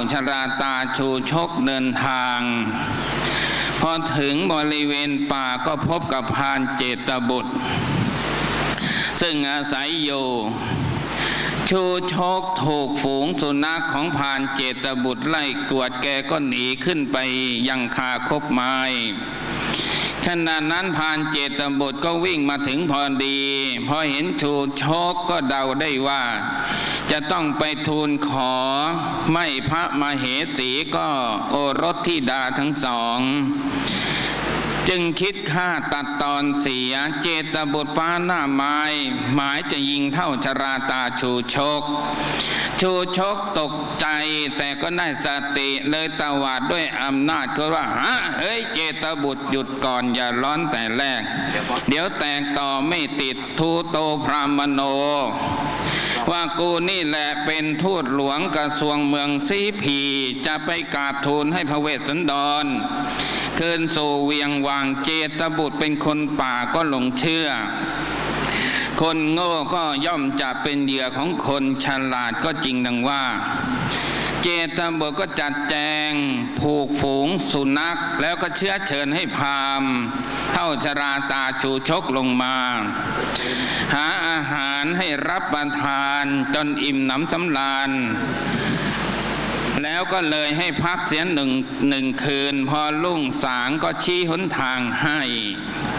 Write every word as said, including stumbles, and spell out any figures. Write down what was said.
ชราตาชูชกเดินทางพอถึงบริเวณป่าก็พบกับพรานเจตบุตรซึ่งอาศัยอยู่ชูชกถูกฝูงสุนัขของพรานเจตบุตรไล่กวดแกก็หนีขึ้นไปยังคาคบไม้ขณะนั้นพรานเจตบุตรก็วิ่งมาถึงพอดีพอเห็นชูชกก็เดาได้ว่าจะต้องไปทูลขอไม่พระมเหสีก็โอรสธิดาทั้งสองจึงคิดฆ่าตัดตอนเสียเจตบุตรฟ้าหน้าไม้หมายจะยิงเท่าชราตาชูชกชูชกตกใจแต่ก็ได้สติเลยตวาดด้วยอำนาจก็ว่าฮะเฮ้ยเจตบุตรหยุดก่อนอย่าร้อนแต่แรกเดี๋ยวแตกต่อไม่ติดทูโตพรามโนว่ากูนี่แหละเป็นทูตหลวงกระทรวงเมืองสีพีจะไปกราบทูลให้พระเวสสันดรคืนสู่เวียงวังเจตบุตรเป็นคนป่าก็หลงเชื่อคนโง่ก็ย่อมจะเป็นเหยื่อของคนฉลาดก็จริงดังว่าเจตบุตรก็จัดแจงผูกฝูงสุนัขแล้วก็เชื้อเชิญให้พราหมณ์เท่าชราตาชูชกลงมาหาอาหารให้รับประทานจนอิ่มหนำสำราญแล้วก็เลยให้พักเสียหนึ่งหนึ่งคืนพอรุ่งสางก็ชี้หนทางให้